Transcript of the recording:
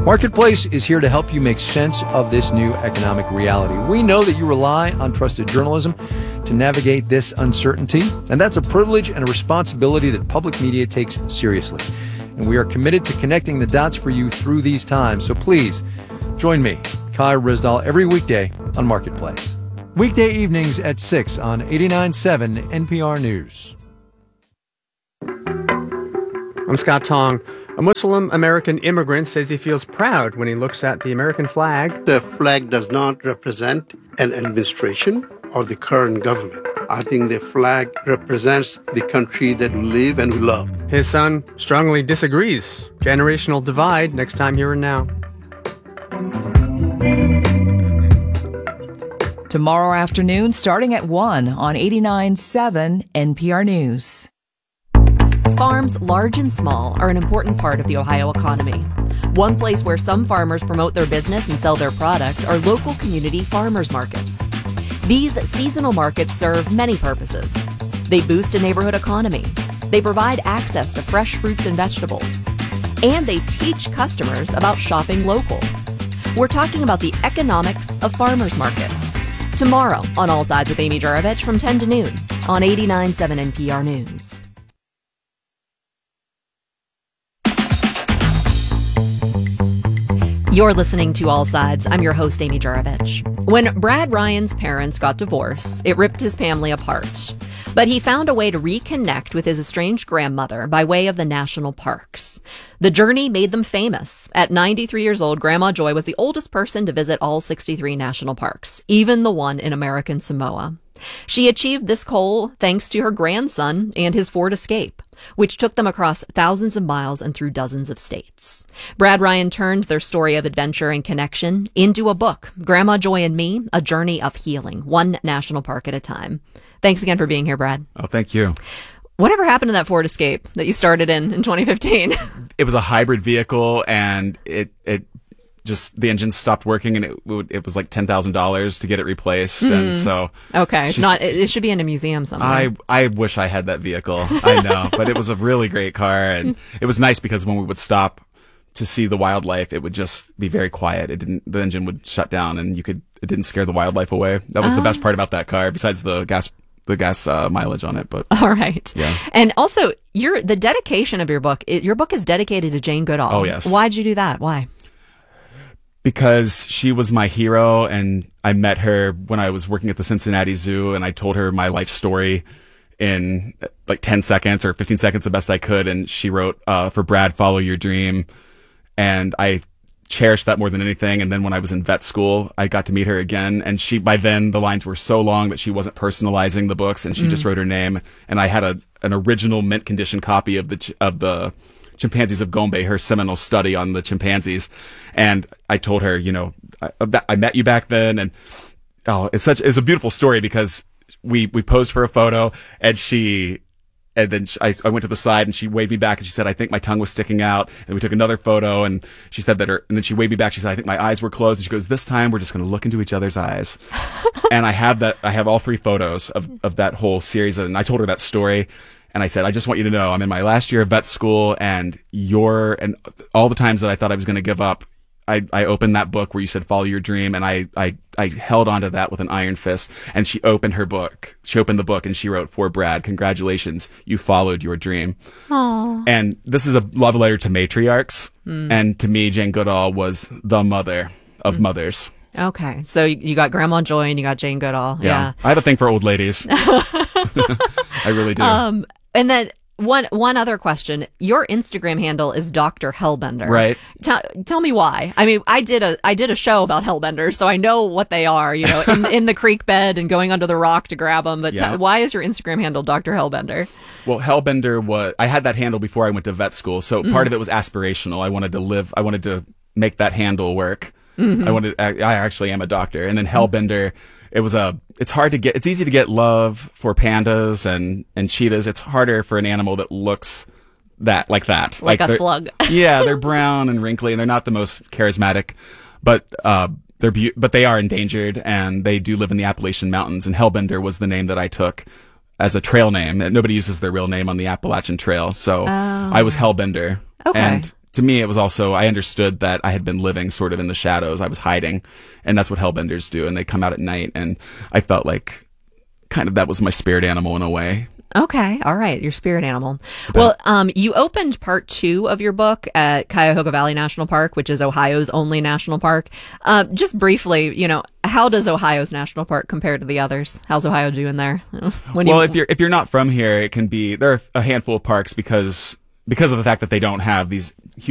Marketplace is here to help you make sense of this new economic reality. We know that you rely on trusted journalism to navigate this uncertainty, and that's a privilege and a responsibility that public media takes seriously. And we are committed to connecting the dots for you through these times. So please join me, Kai Ryssdal, every weekday on Marketplace. Weekday evenings at 6 on 89.7 NPR News. I'm Scott Tong. A Muslim-American immigrant says he feels proud when he looks at the American flag. The flag does not represent an administration or the current government. I think the flag represents the country that we live and we love. His son strongly disagrees. Generational divide next time Here and Now. Tomorrow afternoon, starting at 1 on 89.7 NPR News. Farms, large and small, are an important part of the Ohio economy. One place where some farmers promote their business and sell their products are local community farmers markets. These seasonal markets serve many purposes. They boost a neighborhood economy. They provide access to fresh fruits and vegetables. And they teach customers about shopping local. We're talking about the economics of farmers markets. Tomorrow on All Sides with Amy Juravich from 10 to noon on 89.7 NPR News. You're listening to All Sides. I'm your host, Amy Juravich. When Brad Ryan's parents got divorced, it ripped his family apart. But he found a way to reconnect with his estranged grandmother by way of the national parks. The journey made them famous. At 93 years old, Grandma Joy was the oldest person to visit all 63 national parks, even the one in American Samoa. She achieved this goal thanks to her grandson and his Ford Escape, which took them across thousands of miles and through dozens of states. Brad Ryan turned their story of adventure and connection into a book, Grandma Joy and Me, A Journey of Healing, one national park at a time. Thanks again for being here, Brad. Oh, thank you. Whatever happened to that Ford Escape that you started in 2015? It was a hybrid vehicle, and it just, the engine stopped working, and it was like $10,000 to get it replaced. And so okay, it should be in a museum somewhere. I wish I had that vehicle. I know, but it was a really great car, and it was nice because when we would stop to see the wildlife, it would just be very quiet. The engine would shut down, and it didn't scare the wildlife away. That was the best part about that car, besides the gas mileage on it. But all right. Yeah. And also the dedication of your book is dedicated to Jane Goodall. Oh, yes. Why'd you do that? Why? Because she was my hero, and I met her when I was working at the Cincinnati Zoo, and I told her my life story in like 10 seconds or 15 seconds, the best I could. And she wrote, for Brad, follow your dream. And I cherished that more than anything. And then when I was in vet school, I got to meet her again. And by then the lines were so long that she wasn't personalizing the books, and she just wrote her name. And I had an original mint condition copy of the Chimpanzees of Gombe, her seminal study on the chimpanzees. And I told her, I met you back then. And it's a beautiful story because we posed for a photo, and then I went to the side, and she waved me back, and she said, I think my tongue was sticking out. And we took another photo, and she said and then she waved me back. She said, I think my eyes were closed. And she goes, this time we're just going to look into each other's eyes. And I have all three photos of that whole series. And I told her that story. And I said, I just want you to know, I'm in my last year of vet school, and all the times that I thought I was going to give up, I opened that book where you said, follow your dream. And I held onto that with an iron fist. And she opened her book. She opened the book, and she wrote, for Brad, congratulations, you followed your dream. Aww. And this is a love letter to matriarchs. And to me, Jane Goodall was the mother of mothers. Okay. So you got Grandma Joy and you got Jane Goodall. Yeah. I have a thing for old ladies. I really do. And then one other question. Your Instagram handle is Dr. Hellbender. Right. Tell me why. I mean, I did a show about hellbenders, so I know what they are, in the creek bed and going under the rock to grab them. But why is your Instagram handle Dr. Hellbender? Well, Hellbender I had that handle before I went to vet school. So part of it was aspirational. I wanted to make that handle work. I actually am a doctor. And then Hellbender, it's easy to get love for pandas and cheetahs. It's harder for an animal that looks like that. Like a slug. Yeah, they're brown and wrinkly, and they're not the most charismatic, but they are endangered, and they do live in the Appalachian Mountains. And Hellbender was the name that I took as a trail name. Nobody uses their real name on the Appalachian Trail, so I was Hellbender. Okay. And to me, it was also, I understood that I had been living sort of in the shadows. I was hiding, and that's what hellbenders do. And they come out at night, and I felt like kind of that was my spirit animal in a way. Okay. All right. Your spirit animal. Well, you opened part 2 of your book at Cuyahoga Valley National Park, which is Ohio's only national park. Just briefly, how does Ohio's national park compare to the others? How's Ohio doing there? If you're not from here, there are a handful of parks because of the fact that they don't have these